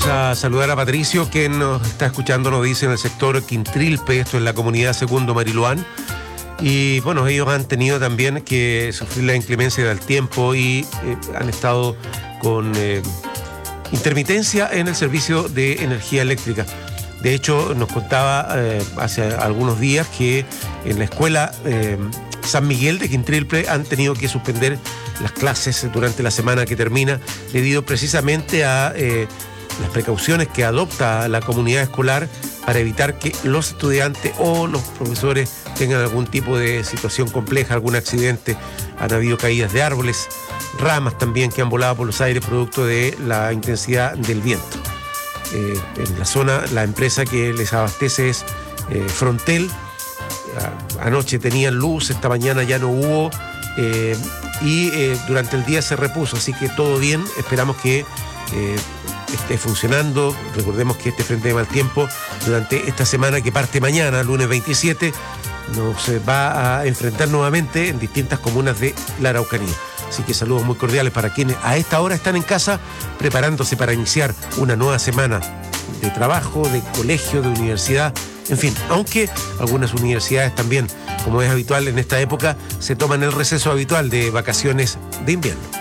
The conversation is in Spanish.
a saludar a Patricio, quien nos está escuchando, nos dice en el sector Quintrilpe, esto es la comunidad Segundo Mariluán. Y bueno, ellos han tenido también que sufrir la inclemencia del tiempo y han estado con intermitencia en el servicio de energía eléctrica. De hecho, nos contaba hace algunos días que en la escuela San Miguel de Quintrilpe han tenido que suspender las clases durante la semana que termina, debido precisamente a las precauciones que adopta la comunidad escolar para evitar que los estudiantes o los profesores tengan algún tipo de situación compleja, algún accidente. Han habido caídas de árboles, ramas también que han volado por los aires producto de la intensidad del viento. En la zona, la empresa que les abastece es Frontel. Anoche tenían luz, esta mañana ya no hubo y durante el día se repuso, así que todo bien. Esperamos que esté funcionando. Recordemos que este frente de mal tiempo durante esta semana que parte mañana, lunes 27, nos va a enfrentar nuevamente en distintas comunas de la Araucanía. Así que saludos muy cordiales para quienes a esta hora están en casa preparándose para iniciar una nueva semana de trabajo, de colegio, de universidad, en fin, aunque algunas universidades también, como es habitual en esta época, se toman el receso habitual de vacaciones de invierno.